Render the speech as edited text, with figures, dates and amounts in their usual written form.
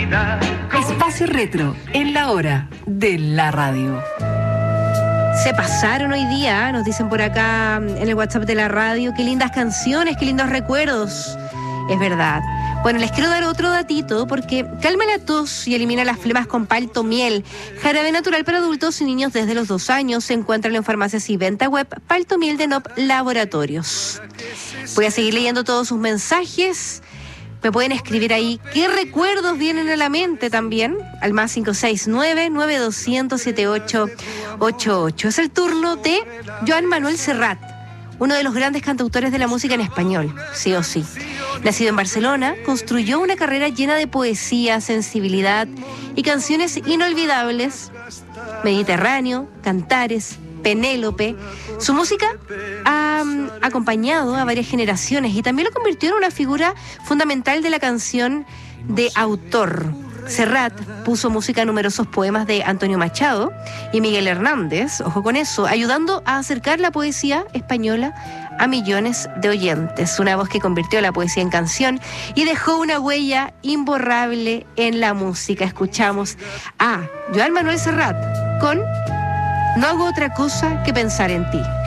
Espacio Retro, en la hora de la radio. Se pasaron hoy día, nos dicen por acá en el WhatsApp de la radio, qué lindas canciones, qué lindos recuerdos. Es verdad. Bueno, les quiero dar otro datito porque calma la tos y elimina las flemas con palto miel. Jarabe natural para adultos y niños desde los 2 años. Se encuentran en farmacias y venta web. Palto miel de NOP Laboratorios. Voy a seguir leyendo todos sus mensajes. Me pueden escribir ahí qué recuerdos vienen a la mente también, al más 569-9200-7888. Es el turno de Joan Manuel Serrat, uno de los grandes cantautores de la música en español, sí o sí. Nacido en Barcelona, construyó una carrera llena de poesía, sensibilidad y canciones inolvidables. Mediterráneo, Cantares, Penélope. Su música ha acompañado a varias generaciones y también lo convirtió en una figura fundamental de la canción de autor. Serrat puso música a numerosos poemas de Antonio Machado y Miguel Hernández, ojo con eso, ayudando a acercar la poesía española a millones de oyentes. Una voz que convirtió la poesía en canción y dejó una huella imborrable en la música. Escuchamos a Joan Manuel Serrat con No hago otra cosa que pensar en ti.